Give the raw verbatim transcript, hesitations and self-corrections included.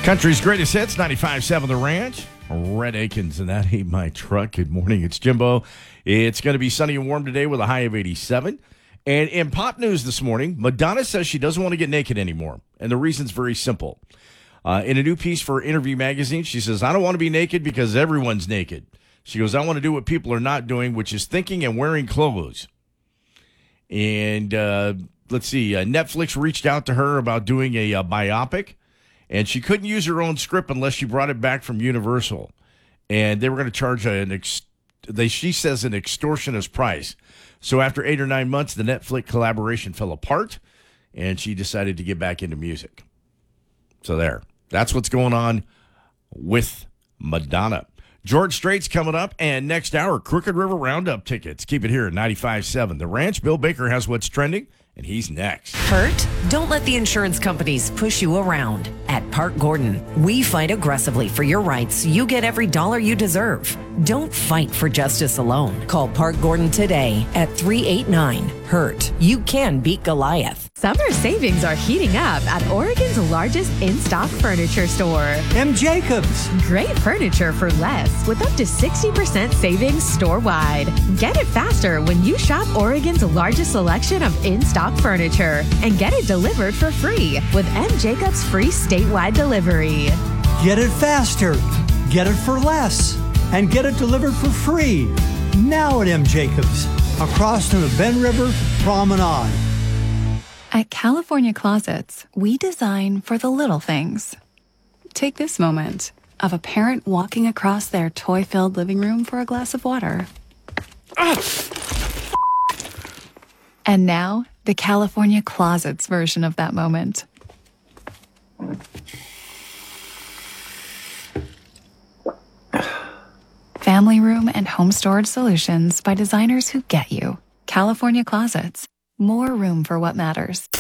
Country's greatest hits, ninety-five point seven The Ranch. Red Akins and That Ain't My Truck. Good morning, it's Jimbo. It's going to be sunny and warm today with a high of eighty-seven. And in pop news this morning, Madonna says she doesn't want to get naked anymore. And the reason's very simple. Uh, in a new piece for Interview Magazine, she says, I don't want to be naked because everyone's naked. She goes, I want to do what people are not doing, which is thinking and wearing clothes. And uh, let's see, uh, Netflix reached out to her about doing a, a biopic. And she couldn't use her own script unless she brought it back from Universal. And they were going to charge an, ex- they, she says, an extortionist price. So after eight or nine months, the Netflix collaboration fell apart, and she decided to get back into music. So there. That's what's going on with Madonna. George Strait's coming up, and next hour, Crooked River Roundup tickets. Keep it here at ninety-five point seven The Ranch. Bill Baker has what's trending, and he's next. Hurt? Don't let the insurance companies push you around. At Park Gordon, we fight aggressively for your rights so you get every dollar you deserve. Don't fight for justice alone. Call Park Gordon today at three eight nine hurt. You can beat Goliath. Summer savings are heating up at Oregon's largest in-stock furniture store. M. Jacobs. Great furniture for less with up to sixty percent savings store-wide. Get it faster when you shop Oregon's largest selection of in-stock furniture and get it delivered for free with M. Jacobs free statewide delivery. Get it faster, get it for less, and get it delivered for free. Now at M. Jacobs, across from the Ben River Promenade. At California Closets, we design for the little things. Take this moment of a parent walking across their toy-filled living room for a glass of water. And now, the California Closets version of that moment. Family room and home storage solutions by designers who get you. California Closets. More room for what matters.